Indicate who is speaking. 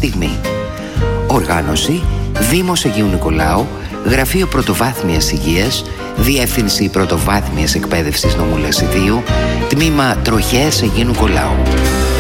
Speaker 1: στιγμή. Οργάνωση Δήμος Αγίου Νικολάου, Γραφείο Πρωτοβάθμιας Υγείας, Διεύθυνση Πρωτοβάθμιας Εκπαίδευσης Νομού Λασιδίου, Τμήμα Τροχέας Αγίου Νικολάου.